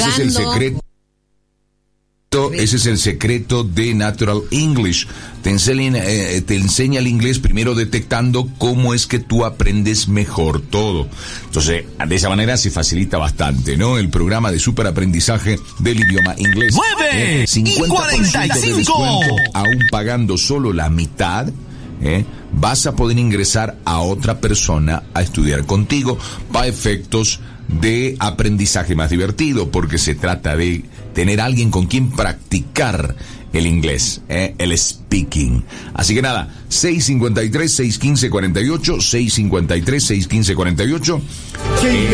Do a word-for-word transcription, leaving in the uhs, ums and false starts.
Ese es el secreto. Ese es el secreto de Natural English. Te enseña, eh, te enseña el inglés primero detectando cómo es que tú aprendes mejor todo. Entonces, de esa manera se facilita bastante, ¿no? El programa de superaprendizaje del idioma inglés. ¡nueve y cuarenta y cinco! Aún pagando solo la mitad, ¿eh? Vas a poder ingresar a otra persona a estudiar contigo para efectos de aprendizaje más divertido, porque se trata de tener a alguien con quien practicar el inglés, ¿eh? El speaking. Así que nada, seis cinco tres, seis uno cinco, cuatro ocho, seis cinco tres, seis uno cinco, cuatro ocho.